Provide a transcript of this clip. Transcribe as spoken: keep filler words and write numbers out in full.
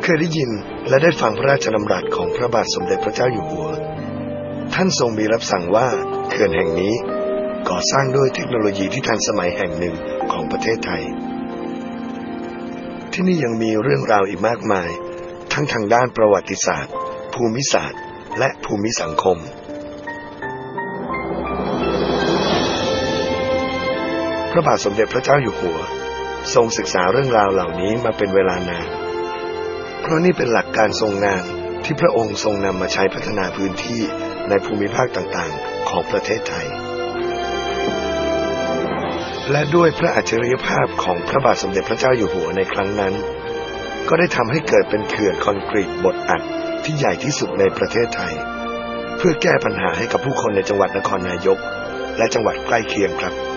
เคยได้ยินและได้ฟังพระราชดำรัสของพระบาทสมเด็จพระเจ้าอยู่หัวท่านทรงมีรับสั่งว่าเขื่อนแห่งนี้ก่อสร้างด้วยเทคโนโลยีที่ทันสมัยแห่งหนึ่งของประเทศไทยที่นี่ยังมีเรื่องราวอีกมากมายทั้งทางด้านประวัติศาสตร์ภูมิศาสตร์และภูมิสังคมพระบาทสมเด็จพระเจ้าอยู่หัวทรงศึกษาเรื่องราวเหล่านี้มาเป็นเวลานานเพราะนี่เป็นหลักการทรงงานที่พระองค์ทรงนำมาใช้พัฒนาพื้นที่ในภูมิภาคต่างๆของประเทศไทยและด้วยพระอัจฉริยภาพของพระบาทสมเด็จพระเจ้าอยู่หัวในครั้งนั้นก็ได้ทำให้เกิดเป็นเขื่อนคอนกรีตบดอัดที่ใหญ่ที่สุดในประเทศไทยเพื่อแก้ปัญหาให้กับผู้คนในจังหวัดนครนายกและจังหวัดใกล้เคียงครับ